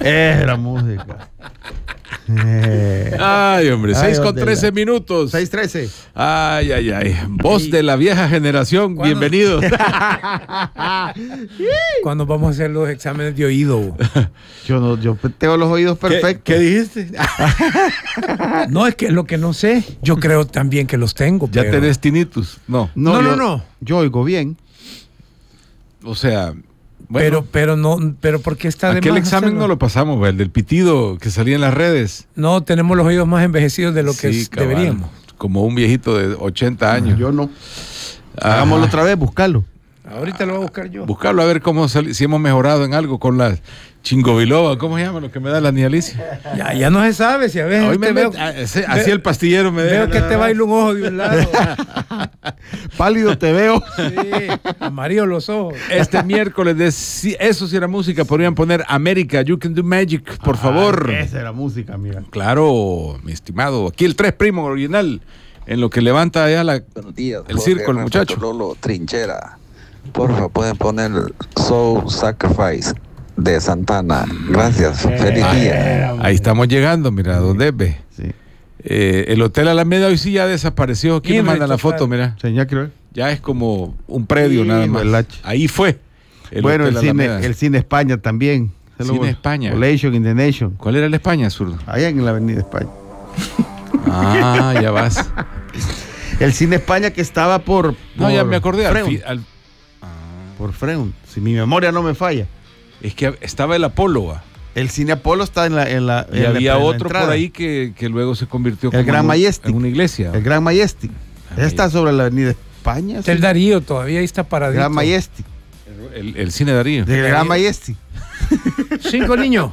Era música. Ay, hombre, 6:13 minutos. 6:13. Ay. Voz de la vieja generación, bienvenidos. ¿Cuándo vamos a hacer los exámenes de oído? Yo tengo los oídos perfectos. ¿Qué dijiste? No, es que lo que no sé, yo creo también que los tengo. ¿Ya tenés tinnitus? No. No. Yo oigo bien. O sea, bueno, pero ¿por qué está de aquel más examen hacerlo? no lo pasamos, el del pitido que salía en las redes. No, tenemos los oídos más envejecidos de lo que Sí, cabal. deberíamos. Como un viejito de 80 años. Yo no. Hagámoslo otra vez, buscarlo. Ahorita lo voy a buscar yo. Buscarlo a ver si hemos mejorado en algo con la chingobiloba. ¿Cómo se llama lo que me da la nialicia? Ya no se sabe, si a veces Hoy así el pastillero me deja. Veo que te baila un ojo de un lado. Pálido te veo. Sí, amarillo los ojos. Este miércoles eso sí era música, podrían poner América, You Can Do Magic, por favor. Esa era música, mira. Claro, mi estimado. Aquí el 3 primo original, en lo que levanta allá Buenos días, el circo, el muchacho. Lolo Trinchera. Porfa, pueden poner Soul Sacrifice de Santana. Gracias. Feliz día. Ahí estamos llegando, mira, ¿dónde ve? Sí. El Hotel Alameda hoy sí ya desapareció. Aquí nos mandan la foto, mira. Señal, creo. Ya es como un predio Sí, nada más. el H. Ahí fue. Bueno, Hotel Alameda. el cine España también. Cine España. Relation in the Nation. ¿Cuál era el España, zurdo? Allá en la Avenida España. Ah, ya vas. El cine España que estaba por No, ya me acordé. Freun. Por Freun. Si mi memoria no me falla. Es que estaba el Apolo. El cine Apolo está en la Y había otro entrada. por ahí que luego se convirtió El Gran Majestic. en una iglesia. El Gran Majestic. Ahí. Está sobre la Avenida España. El Darío todavía ahí está paradito. Gran Majestic. El cine Darío. Del Gran Majestic. 5 niños.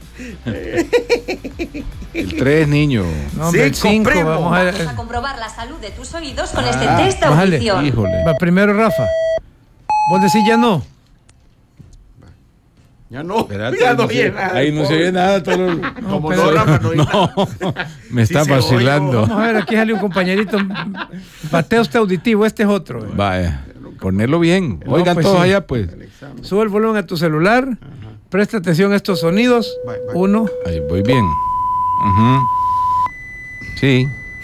El 3 niño. No, hombre, el 5. primo. Vamos a comprobar la salud de tus oídos con este test de bájale. audición. Híjole. Va primero Rafa. Vos decís ya no. Ya no. Espérate, Ya no no oye se- nada. ahí no se oye nada. Todo Como pero- no, Rafa, no oye nada. No, me está Sí se oye, vacilando. Vamos a ver, aquí sale un compañerito. Bateo usted auditivo, este es otro. Vaya, ponerlo bien. No, Oigan pues todos sí. allá, pues. Sube el volumen a tu celular. Presta atención a estos sonidos. Bye. 1. Ahí voy bien. Ujú. Sí.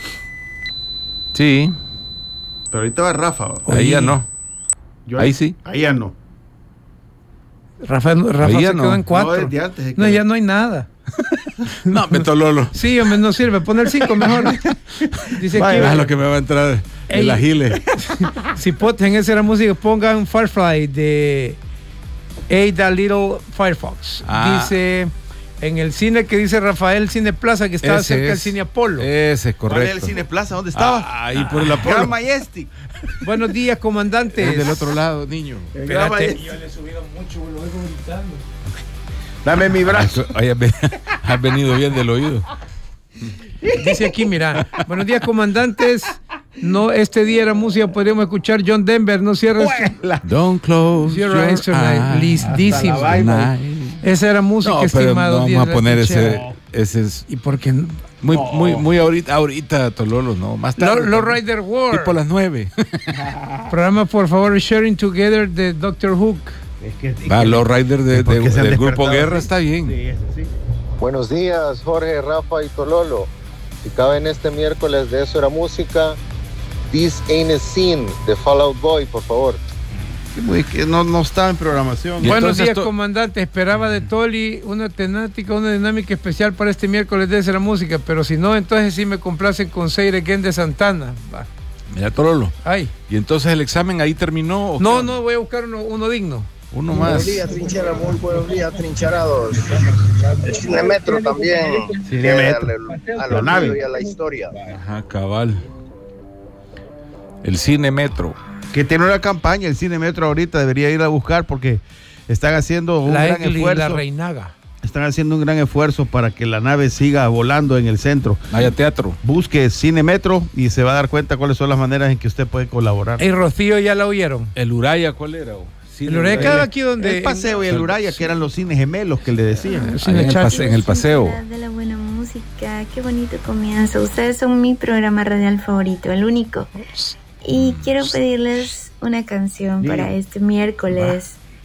Sí. Pero ahorita va Rafa. Ahí ya no. Ahí sí. Ahí ya no. Rafa Ahí se ya quedó no. en 4. No, desde antes se No, quedó. ya no hay nada. No, Metololo. Sí, hombre, no sirve. Pon el 5 mejor. Dice Vaya, aquí. Ah, lo que me va a entrar el Ey. agile. Si poten esa era música, pongan Firefly de Ada Little Firefox. Ah. Dice en el cine que dice Rafael Cine Plaza, que estaba Ese cerca del es. Cine Apolo. Ese es ¿Cuál correcto. era el Cine Plaza? ¿Dónde estaba? Ah, ahí por el Apolo. Gran Majestic. Buenos días, comandante. Es del otro lado, niño. El Gran Espérate. Majestic. le he subido mucho, lo oigo gritando. Dame mi brazo. Ay, has venido bien del oído. Dice aquí, mira, buenos días, comandantes. No, este día era música, podríamos escuchar John Denver, no cierres Don't close your your eyes tonight. Listísimo. tonight. Esa era música, No, pero estimado. no Díaz vamos a poner Retichero. ese es ¿Y por qué no? muy ahorita, Tololo, no, más tarde. Low Rider War. Tipo las 9. Programa, por favor, Sharing Together de Doctor Hook. Va, Low Rider ¿Por qué se han del grupo despertado Guerra así? está bien. Sí, eso sí. Buenos días, Jorge, Rafa y Tololo. Si caben este miércoles de Eso Era Música, This Ain't a Scene de Fall Out Boy, por favor. Que no estaba en programación. Y Buenos entonces días, comandante. Esperaba de Toli una temática, una dinámica especial para este miércoles de esa música, pero si no, entonces sí me complacen con Say It Again de Santana. Va. Mira, Tololo. Ay. ¿Y entonces el examen ahí terminó? ¿o No, qué? no, voy a buscar uno digno. Uno más. Trinchera, muy buenos días, trincherados. El Cine Metro también. Cine Metro. A La lo nave. y a la historia. Ajá, cabal. El Cine Metro. Que tiene una campaña, el Cine Metro ahorita debería ir a buscar porque están haciendo un La gran Egli y esfuerzo. la Reinaga. Están haciendo un gran esfuerzo para que la nave siga volando en el centro. Vaya teatro. Busque Cine Metro y se va a dar cuenta cuáles son las maneras en que usted puede colaborar. Y Rocío ya la oyeron. ¿El Uraya cuál era? El Uraya quedaba aquí donde. El Paseo y el Uraya, que eran los cines gemelos que le decían. Cine Ahí en el Chacho. en el paseo. De la buena música, qué bonito comienzo. Ustedes son mi programa radial favorito, el único. Y quiero pedirles una canción para este miércoles.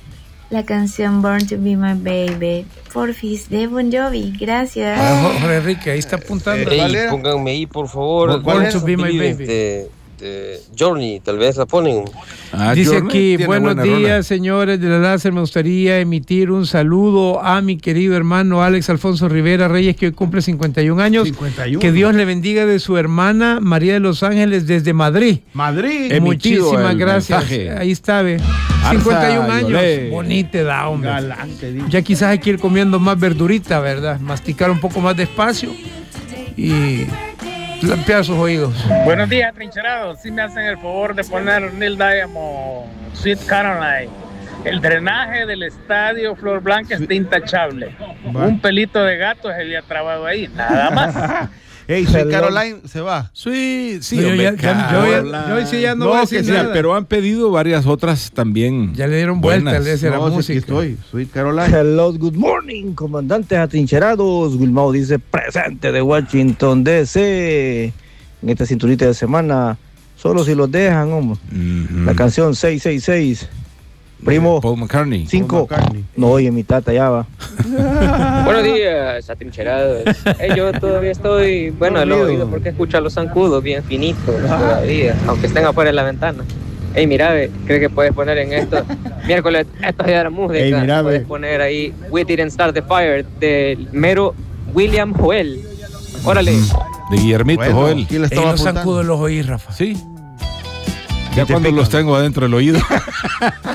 la canción Born to Be My Baby, porfis, de Bon Jovi. Gracias. Jorge Enrique, ahí está apuntando. Ey, pónganme ahí, por favor. Born to Be My Baby. Journey, tal vez la ponen. Dice Journey aquí, tiene buenos buena días, rola. señores de la láser. Me gustaría emitir un saludo a mi querido hermano Alex Alfonso Rivera Reyes, que hoy cumple 51 años. 51. Que Dios le bendiga, de su hermana María de los Ángeles desde Madrid. Madrid. Emitido Muchísimas el gracias. mensaje. Ahí está, ve. 51 años. Yolé. Bonita edad, hombre. Galante, dice. Ya quizás hay que ir comiendo más verdurita, ¿verdad? Masticar un poco más despacio y limpiar sus oídos. Buenos días, trincherados. Si me hacen el favor de poner Neil Diamond, Sweet Caroline. El drenaje del estadio Flor Blanca está intachable. Un pelito de gato se le ha trabado ahí, nada más. Hey, Sweet Caroline se va. Sí, sí, No, yo hombre, yo sí ya no voy a decir que sí, nada. pero han pedido varias otras también. Ya le dieron vuelta buenas. al de la No, si aquí música. estoy. Sweet Caroline. Hello, good morning, comandantes atrincherados. Wilmao dice presente de Washington DC. En esta cinturita de semana, solo si los dejan, hombre. La canción 666. Primo, Paul McCartney. 5. Paul McCartney. No, oye, mi tata ya va. Buenos días, atrincherados. Yo todavía estoy, bueno, el oído porque escucho a los zancudos bien finitos todavía, aunque estén afuera de la ventana. Ey, mira, creo que puedes poner en esto, miércoles, esto es de la música. Ey, mira, puedes poner ahí We Didn't Start the Fire del mero William Joel. Órale. De Guillermito Bueno, Joel. aquí le Ey, estaba los apuntando. zancudos los oí, Rafa. Sí. Ya cuando los tengo adentro del oído.